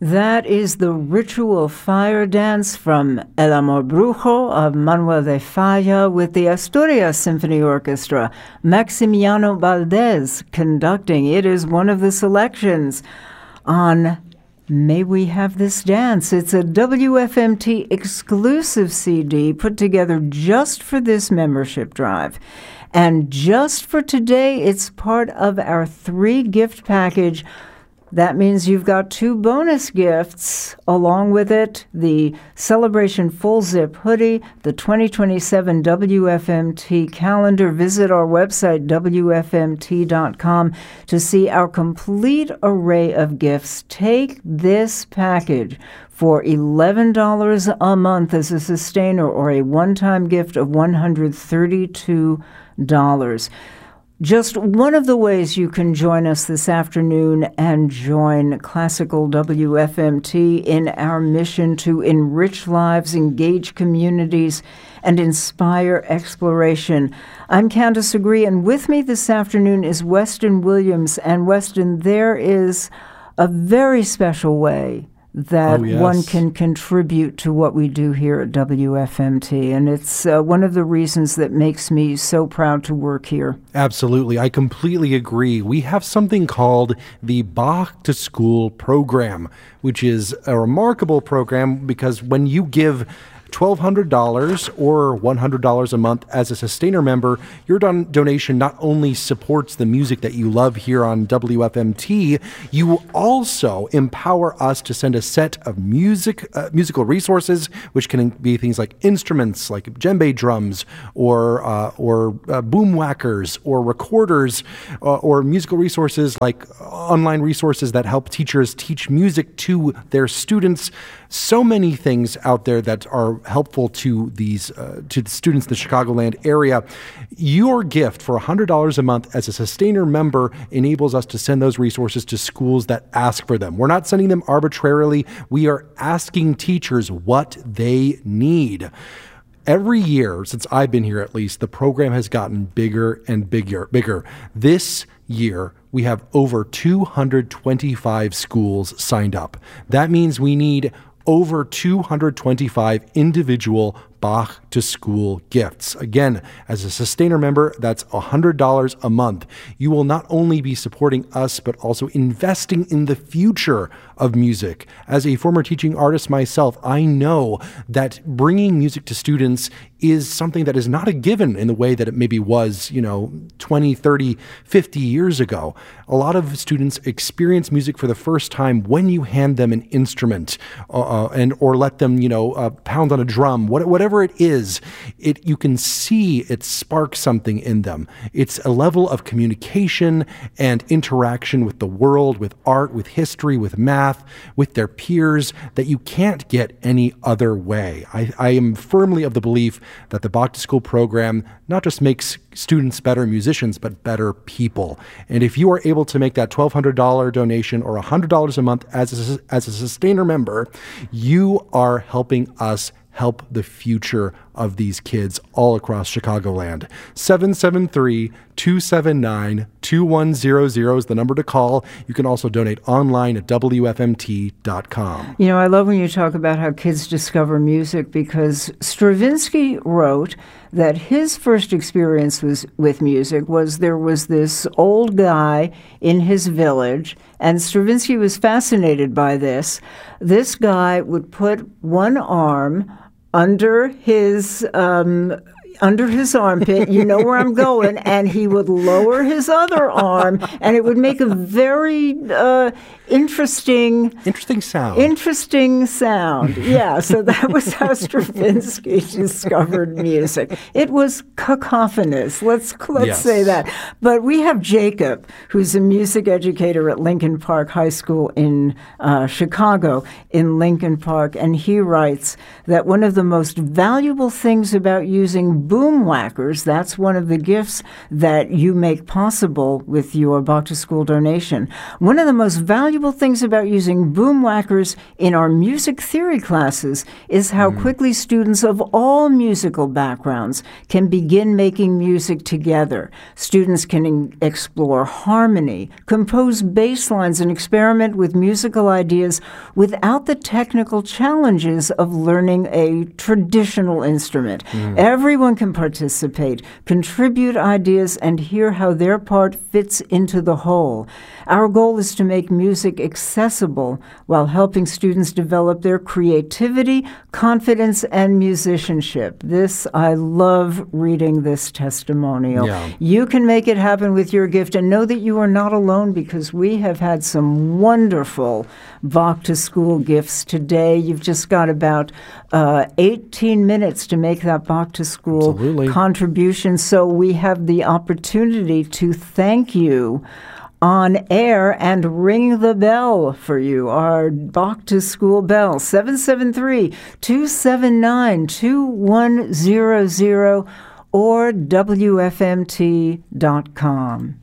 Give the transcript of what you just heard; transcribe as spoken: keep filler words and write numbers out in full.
That is the ritual fire dance from El Amor Brujo of Manuel de Falla with the Asturias Symphony Orchestra. Maximiano Valdez conducting. It is one of the selections on May We Have This Dance. It's a W F M T exclusive C D put together just for this membership drive. And just for today, it's part of our three gift package. That means you've got two bonus gifts along with it, the Celebration Full Zip hoodie, the twenty twenty-seven W F M T calendar. Visit our website, W F M T dot com, to see our complete array of gifts. Take this package for eleven dollars a month as a sustainer or a one-time gift of one hundred thirty-two dollars. Just one of the ways you can join us this afternoon and join Classical W F M T in our mission to enrich lives, engage communities, and inspire exploration. I'm Candace Agree, and with me this afternoon is Weston Williams. And Weston, there is a very special way that oh, yes. one can contribute to what we do here at W F M T. And it's uh, one of the reasons that makes me so proud to work here. Absolutely. I completely agree. We have something called the Bach to School program, which is a remarkable program because when you give twelve hundred dollars or one hundred dollars a month as a sustainer member, your don- donation not only supports the music that you love here on W F M T, you also empower us to send a set of music, uh, musical resources, which can be things like instruments, like djembe drums, or uh, or uh, boom whackers, or recorders, uh, or musical resources like online resources that help teachers teach music to their students. So many things out there that are helpful to these uh, to the students in the Chicagoland area. Your gift for one hundred dollars a month as a sustainer member enables us to send those resources to schools that ask for them. We're not sending them arbitrarily. We are asking teachers what they need. Every year, since I've been here at least, the program has gotten bigger and bigger. bigger. This year, we have over two hundred twenty-five schools signed up. That means we need over two hundred twenty-five individual Bach to School gifts. Again, as a sustainer member, that's one hundred dollars a month. You will not only be supporting us, but also investing in the future of music. As a former teaching artist myself, I know that bringing music to students is something that is not a given in the way that it maybe was, you know, twenty, thirty, fifty years ago. A lot of students experience music for the first time when you hand them an instrument uh, and or let them, you know, uh, pound on a drum, what, whatever it is, it you can see it sparks something in them. It's a level of communication and interaction with the world, with art, with history, with math, with their peers that you can't get any other way. I, I am firmly of the belief that the Bach to School program not just makes students better musicians, but better people. And if you are able to make that twelve hundred dollars donation or one hundred dollars a month as a, as a sustainer member, you are helping us help the future of these kids all across Chicagoland. seven seven three, two seven nine, two one zero zero is the number to call. You can also donate online at W F M T dot com. You know, I love when you talk about how kids discover music, because Stravinsky wrote that his first experience was with music was there was this old guy in his village, and Stravinsky was fascinated by this. This guy would put one arm under his um, under his armpit, you know where I'm going, and he would lower his other arm, and it would make a very uh, interesting... Interesting sound. Interesting sound, yeah. So that was how Stravinsky discovered music. It was cacophonous, let's, let's yes. say that. But we have Jacob, who's a music educator at Lincoln Park High School in uh, Chicago, in Lincoln Park, and he writes that one of the most valuable things about using boom whackers. That's one of the gifts that you make possible with your Bach to School donation. One of the most valuable things about using boom whackers in our music theory classes is how mm. quickly students of all musical backgrounds can begin making music together. Students can in- explore harmony, compose bass lines, and experiment with musical ideas without the technical challenges of learning a traditional instrument. Mm. Everyone can participate, contribute ideas, and hear how their part fits into the whole. Our goal is to make music accessible while helping students develop their creativity, confidence, and musicianship. This, I love reading this testimonial. Yeah. You can make it happen with your gift, and know that you are not alone, because we have had some wonderful Bach to School gifts today. You've just got about uh, eighteen minutes to make that Bach to School Absolutely. contribution, so we have the opportunity to thank you on air and ring the bell for you, our Bach to School bell, seven seven three, two seven nine, two one zero zero or W F M T dot com.